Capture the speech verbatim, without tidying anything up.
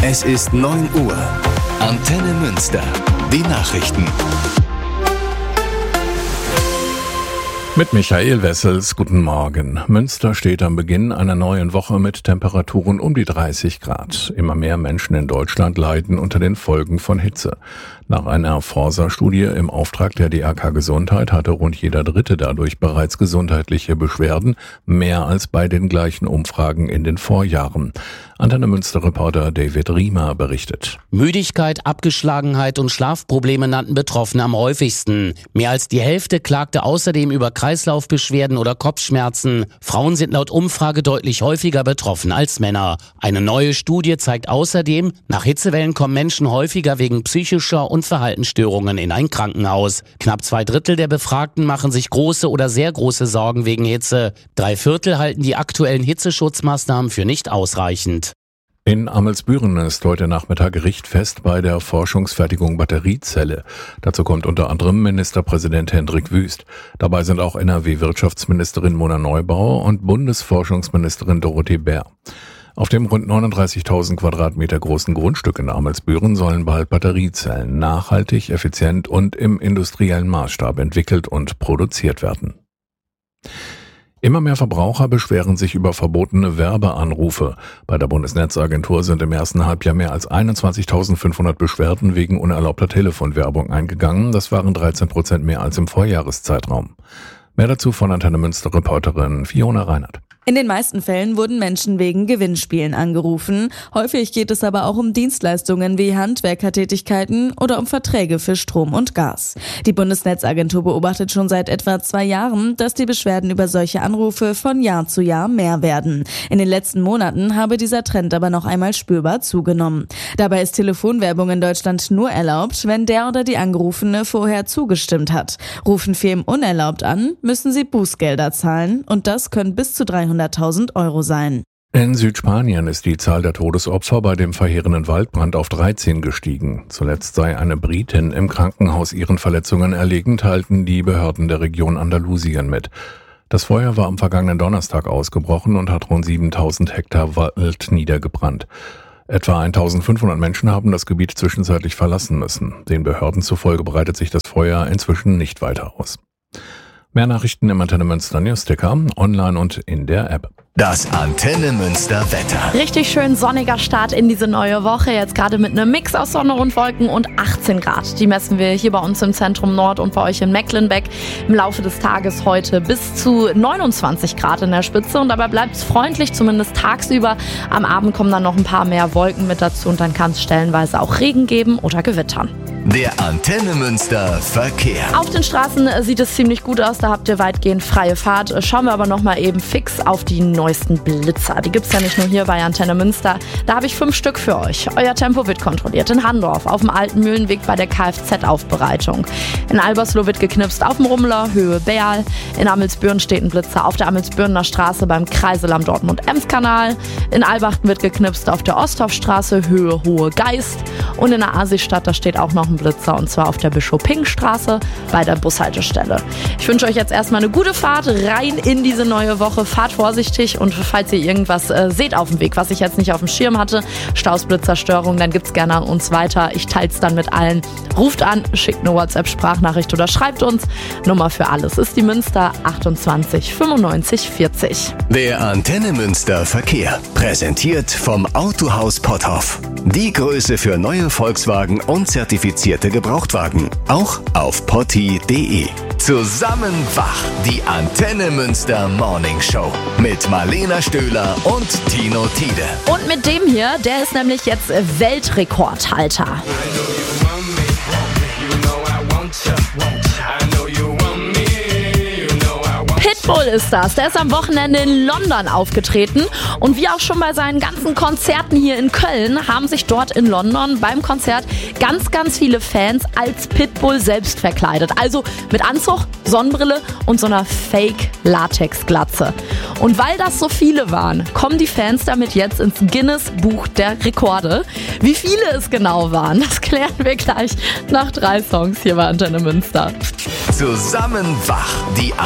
Es ist neun Uhr. Antenne Münster. Die Nachrichten. Mit Michael Wessels, guten Morgen. Münster steht am Beginn einer neuen Woche mit Temperaturen um die dreißig Grad. Immer mehr Menschen in Deutschland leiden unter den Folgen von Hitze. Nach einer Forsa-Studie im Auftrag der D R K Gesundheit hatte rund jeder Dritte dadurch bereits gesundheitliche Beschwerden, mehr als bei den gleichen Umfragen in den Vorjahren. Antenne Münster-Reporter David Riemer berichtet. Müdigkeit, Abgeschlagenheit und Schlafprobleme nannten Betroffene am häufigsten. Mehr als die Hälfte klagte außerdem über Kreislaufbeschwerden oder Kopfschmerzen. Frauen sind laut Umfrage deutlich häufiger betroffen als Männer. Eine neue Studie zeigt außerdem, nach Hitzewellen kommen Menschen häufiger wegen psychischer und Verhaltensstörungen in ein Krankenhaus. Knapp zwei Drittel der Befragten machen sich große oder sehr große Sorgen wegen Hitze. Drei Viertel halten die aktuellen Hitzeschutzmaßnahmen für nicht ausreichend. In Amelsbüren ist heute Nachmittag Richtfest bei der Forschungsfertigung Batteriezelle. Dazu kommt unter anderem Ministerpräsident Hendrik Wüst. Dabei sind auch N R W-Wirtschaftsministerin Mona Neubauer und Bundesforschungsministerin Dorothee Bär. Auf dem rund neununddreißigtausend Quadratmeter großen Grundstück in Amelsbüren sollen bald Batteriezellen nachhaltig, effizient und im industriellen Maßstab entwickelt und produziert werden. Immer mehr Verbraucher beschweren sich über verbotene Werbeanrufe. Bei der Bundesnetzagentur sind im ersten Halbjahr mehr als einundzwanzigtausendfünfhundert Beschwerden wegen unerlaubter Telefonwerbung eingegangen. Das waren dreizehn Prozent mehr als im Vorjahreszeitraum. Mehr dazu von Antenne Münster-Reporterin Fiona Reinhardt. In den meisten Fällen wurden Menschen wegen Gewinnspielen angerufen. Häufig geht es aber auch um Dienstleistungen wie Handwerkertätigkeiten oder um Verträge für Strom und Gas. Die Bundesnetzagentur beobachtet schon seit etwa zwei Jahren, dass die Beschwerden über solche Anrufe von Jahr zu Jahr mehr werden. In den letzten Monaten habe dieser Trend aber noch einmal spürbar zugenommen. Dabei ist Telefonwerbung in Deutschland nur erlaubt, wenn der oder die Angerufene vorher zugestimmt hat. Rufen Firmen unerlaubt an, müssen sie Bußgelder zahlen und das können bis zu dreihunderttausend Euro sein. In Südspanien ist die Zahl der Todesopfer bei dem verheerenden Waldbrand auf dreizehn gestiegen. Zuletzt sei eine Britin im Krankenhaus ihren Verletzungen erlegen, teilten die Behörden der Region Andalusien mit. Das Feuer war am vergangenen Donnerstag ausgebrochen und hat rund siebentausend Hektar Wald niedergebrannt. Etwa eintausendfünfhundert Menschen haben das Gebiet zwischenzeitlich verlassen müssen. Den Behörden zufolge breitet sich das Feuer inzwischen nicht weiter aus. Mehr Nachrichten im Antenne Münster Newsticker, online und in der App. Das Antenne Münster Wetter. Richtig schön sonniger Start in diese neue Woche. Jetzt gerade mit einem Mix aus Sonne und Wolken und achtzehn Grad. Die messen wir hier bei uns im Zentrum Nord und bei euch in Mecklenbeck. Im Laufe des Tages heute bis zu neunundzwanzig Grad in der Spitze. Und dabei bleibt es freundlich, zumindest tagsüber. Am Abend kommen dann noch ein paar mehr Wolken mit dazu und dann kann es stellenweise auch Regen geben oder gewittern. Der Antenne Münster Verkehr. Auf den Straßen sieht es ziemlich gut aus, da habt ihr weitgehend freie Fahrt. Schauen wir aber nochmal eben fix auf die neuesten Blitzer. Die gibt's ja nicht nur hier bei Antenne Münster. Da habe ich fünf Stück für euch. Euer Tempo wird kontrolliert in Handorf, auf dem alten Mühlenweg bei der Kfz-Aufbereitung. In Albersloh wird geknipst auf dem Rummler, Höhe Berl. In Amelsbüren steht ein Blitzer auf der Amelsbürner Straße beim Kreisel am Dortmund-Ems-Kanal. In Albachten wird geknipst auf der Osthofstraße, Höhe Hohe Geist. Und in der Asistadt, da steht auch noch ein Blitzer und zwar auf der Bischof-Ping-Straße bei der Bushaltestelle. Ich wünsche euch jetzt erstmal eine gute Fahrt rein in diese neue Woche. Fahrt vorsichtig und falls ihr irgendwas äh, seht auf dem Weg, was ich jetzt nicht auf dem Schirm hatte, Staus, Blitzer, Störungen, dann gibt's gerne an uns weiter. Ich teil's dann mit allen. Ruft an, schickt eine WhatsApp-Sprachnachricht oder schreibt uns. Nummer für alles ist die Münster achtundzwanzig fünfundneunzig vierzig. Der Antenne Münster Verkehr. Präsentiert vom Autohaus Potthoff. Die Größe für neue Volkswagen und zertifizierte Gebrauchtwagen. Auch auf potti punkt de. Zusammen wach. Die Antenne Münster Morning Show. Mit Marlena Stöhler und Tino Tiede. Und mit dem hier, der ist nämlich jetzt Weltrekordhalter. Pitbull ist das. Der ist am Wochenende in London aufgetreten und wie auch schon bei seinen ganzen Konzerten hier in Köln haben sich dort in London beim Konzert ganz, ganz viele Fans als Pitbull selbst verkleidet. Also mit Anzug, Sonnenbrille und so einer Fake-Latex-Glatze. Und weil das so viele waren, kommen die Fans damit jetzt ins Guinness-Buch der Rekorde. Wie viele es genau waren, das klären wir gleich nach drei Songs hier bei Antenne Münster. Zusammen wach. Die